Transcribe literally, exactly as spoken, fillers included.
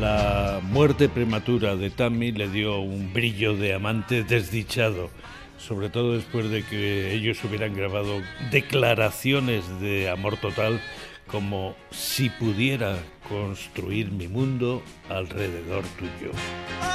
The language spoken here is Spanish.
La muerte prematura de Tammy le dio un brillo de amante desdichado, sobre todo después de que ellos hubieran grabado declaraciones de amor total como "si pudiera construir mi mundo alrededor tuyo".